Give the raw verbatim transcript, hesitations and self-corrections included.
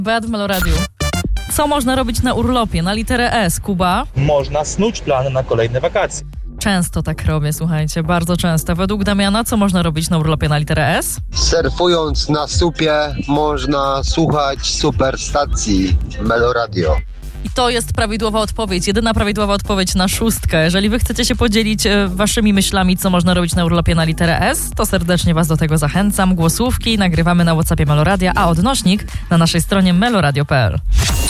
Beat w Meloradiu. Co można robić na urlopie? Na literę S, Kuba? Można snuć plany na kolejne wakacje. Często tak robię, słuchajcie, bardzo często. Według Damiana, co można robić na urlopie na literę S? Surfując na supie można słuchać superstacji Meloradio. I to jest prawidłowa odpowiedź, jedyna prawidłowa odpowiedź na szóstkę. Jeżeli wy chcecie się podzielić e, waszymi myślami, co można robić na urlopie na literę S, to serdecznie was do tego zachęcam. Głosówki nagrywamy na WhatsAppie Meloradia, a odnośnik na naszej stronie meloradio kropka p l.